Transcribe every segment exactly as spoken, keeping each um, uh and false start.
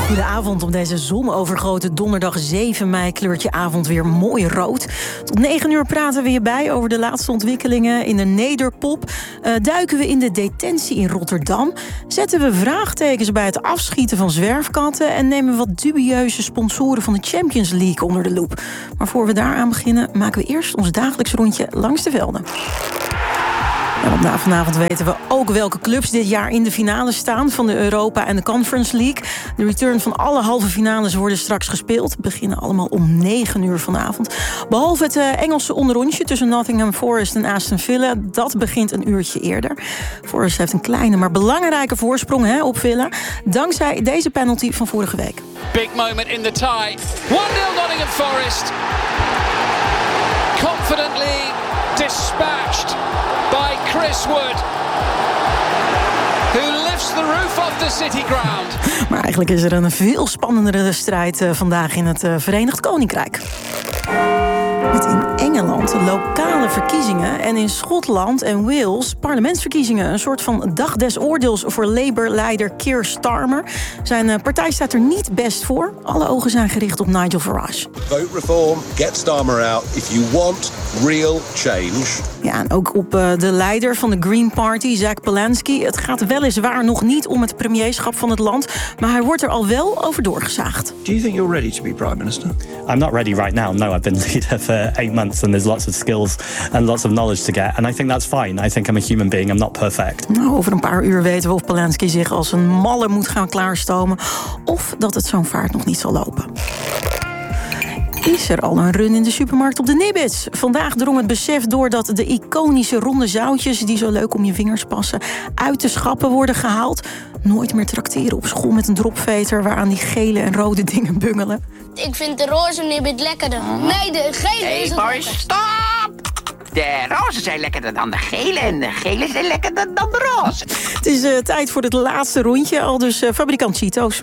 Goedenavond op deze zonovergoten donderdag zeven mei. Kleurt je avond weer mooi rood. Tot negen uur praten we hierbij over de laatste ontwikkelingen in de nederpop. Uh, duiken we in de detentie in Rotterdam. Zetten we vraagtekens bij het afschieten van zwerfkatten. En nemen we wat dubieuze sponsoren van de Champions League onder de loep. Maar voor we daaraan beginnen, maken we eerst ons dagelijks rondje langs de velden. Ja, want na vanavond weten we ook welke clubs dit jaar in de finale staan van de Europa en de Conference League. De return van alle halve finales worden straks gespeeld. Beginnen allemaal om negen uur vanavond. Behalve het uh, Engelse onderrondje tussen Nottingham Forest en Aston Villa. Dat begint een uurtje eerder. Forest heeft een kleine maar belangrijke voorsprong hè, op Villa. Dankzij deze penalty van vorige week. Big moment in the tie. one nil Nottingham Forest. Confidently dispatched by Chris Wood, who lifts the roof off the City Ground. Maar eigenlijk is er een veel spannendere strijd uh, vandaag in het uh, Verenigd Koninkrijk. Met in Engeland lokale verkiezingen en in Schotland en Wales parlementsverkiezingen. Een soort van dag des oordeels voor Labour-leider Keir Starmer. Zijn partij staat er niet best voor. Alle ogen zijn gericht op Nigel Farage. Vote reform, get Starmer out if you want real change. Ja, en ook op uh, de leider van de Green Party, Jack Palance. Het gaat weliswaar nog niet om het premierschap van het land, maar hij wordt er al wel over doorgezaagd. Do you think you're ready to be prime minister? I'm not ready right now. No, I've been leader for eight months and there's lots of skills and lots of knowledge to get. And I think that's fine. I think I'm a human being. I'm not perfect. Nou, over een paar uur weten we of Palance zich als een malle moet gaan klaarstomen of dat het zo'n vaart nog niet zal lopen. Is er al een run in de supermarkt op de Nibbits? Vandaag drong het besef door dat de iconische ronde zoutjes die zo leuk om je vingers passen uit de schappen worden gehaald. Nooit meer trakteren op school met een dropveter waaraan die gele en rode dingen bungelen. Ik vind de roze Nibbit lekkerder. Nee, de gele hey, is het boys, stop! De roze zijn lekkerder dan de gele en de gele zijn lekkerder dan de roze. Het is uh, tijd voor het laatste rondje, al dus uh, fabrikant Cheetos.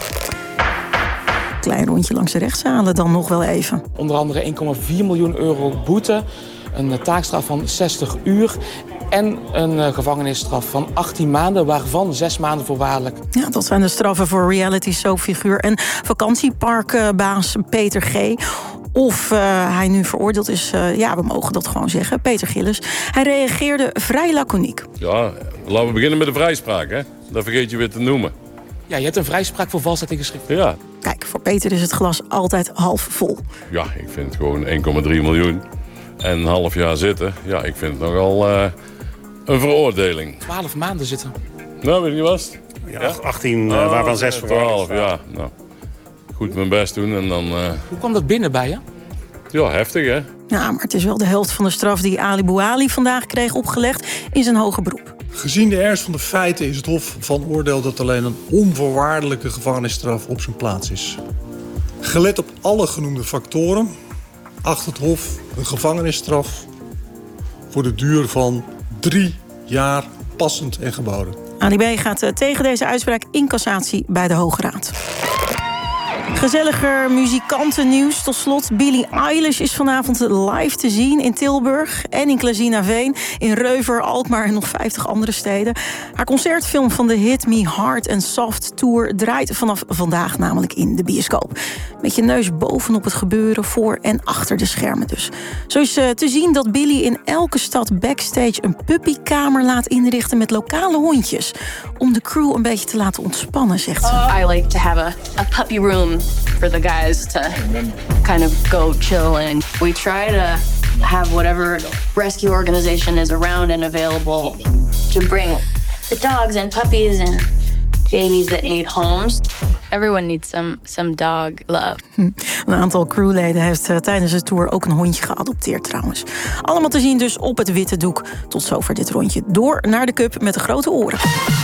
Klein rondje langs de rechtszalen dan nog wel even. Onder andere één komma vier miljoen euro boete, een taakstraf van zestig uur... en een uh, gevangenisstraf van achttien maanden, waarvan zes maanden voorwaardelijk. Ja, dat zijn de straffen voor reality soapfiguur en vakantieparkbaas Peter G. Of uh, hij nu veroordeeld is, uh, ja, we mogen dat gewoon zeggen, Peter Gillis. Hij reageerde vrij laconiek. Ja, laten we beginnen met de vrijspraak, hè. Dat vergeet je weer te noemen. Ja, je hebt een vrijspraak voor valsheid in geschrift. Ja. Kijk, voor Peter is het glas altijd half vol. Ja, ik vind het gewoon één komma drie miljoen en een half jaar zitten. Ja, ik vind het nogal uh, een veroordeling. Twaalf maanden zitten. Nou, weet je wat? Ja, achttien, uh, waarvan zes voor twaalf, ja. Nou, goed mijn best doen en dan... Uh... Hoe kwam dat binnen bij je? Ja, heftig, hè? Ja, maar het is wel de helft van de straf die Ali Bouali vandaag kreeg opgelegd in zijn hoger beroep. Gezien de ernst van de feiten is het Hof van oordeel dat alleen een onvoorwaardelijke gevangenisstraf op zijn plaats is. Gelet op alle genoemde factoren acht het Hof een gevangenisstraf voor de duur van drie jaar passend en geboden. Ali B. gaat tegen deze uitspraak in cassatie bij de Hoge Raad. Gezelliger muzikantennieuws. Tot slot, Billie Eilish is vanavond live te zien in Tilburg en in Klazinaveen, in Reuver, Alkmaar en nog vijftig andere steden. Haar concertfilm van de Hit Me Hard and Soft Tour draait vanaf vandaag namelijk in de bioscoop. Met je neus bovenop het gebeuren, voor en achter de schermen dus. Zo is uh, te zien dat Billie in elke stad backstage een puppykamer laat inrichten met lokale hondjes. Om de crew een beetje te laten ontspannen, zegt ze. Uh, I like to have a, a puppy room for the guys to kind of go chill in. We try to have whatever rescue organization is around and available to bring the dogs and puppies and babies that need homes. Everyone needs some, some dog love. Hm. Een aantal crewleden heeft uh, tijdens de tour ook een hondje geadopteerd trouwens. Allemaal te zien dus op het witte doek. Tot zover dit rondje. Door naar de cup met de grote oren.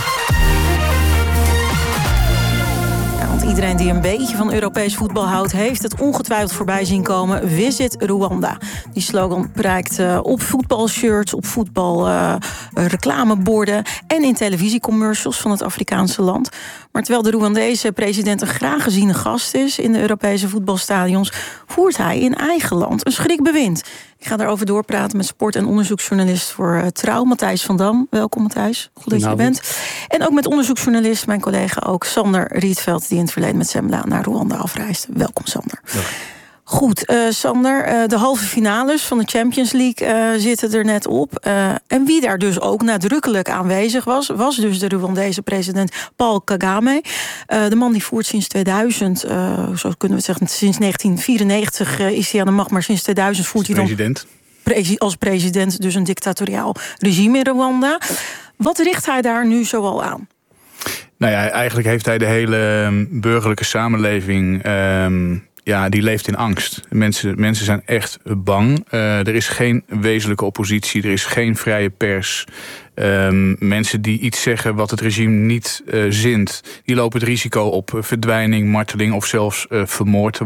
Iedereen die een beetje van Europees voetbal houdt, heeft het ongetwijfeld voorbij zien komen. Visit Rwanda. Die slogan prijkt uh, op voetbalshirts, op voetbal uh, reclameborden en in televisiecommercials van het Afrikaanse land. Maar terwijl de Rwandese president een graag geziene gast is in de Europese voetbalstadions, voert hij in eigen land een schrikbewind. Ik ga daarover doorpraten met sport- en onderzoeksjournalist voor uh, Trouw, Matthijs van Dam. Welkom Matthijs, goed dat je er bent. En ook met onderzoeksjournalist, mijn collega ook, Sander Rietveld, die in het verleden geleden met Zembla naar Rwanda afreisde. Welkom, Sander. Ja. Goed, uh, Sander, uh, de halve finales van de Champions League uh, zitten er net op. Uh, en wie daar dus ook nadrukkelijk aanwezig was, was dus de Rwandese president Paul Kagame. Uh, de man die voert sinds tweeduizend, uh, zo kunnen we het zeggen, sinds negentien vierennegentig uh, is hij aan de macht, maar sinds tweeduizend voert hij dan president. Presi- als president dus een dictatoriaal regime in Rwanda. Wat richt hij daar nu zoal aan? Nou ja, eigenlijk heeft hij de hele burgerlijke samenleving... Um, Ja, die leeft in angst. Mensen, mensen zijn echt bang. Uh, er is geen wezenlijke oppositie, er is geen vrije pers. Um, mensen die iets zeggen wat het regime niet uh, zint, die lopen het risico op verdwijning, marteling of zelfs uh, vermoord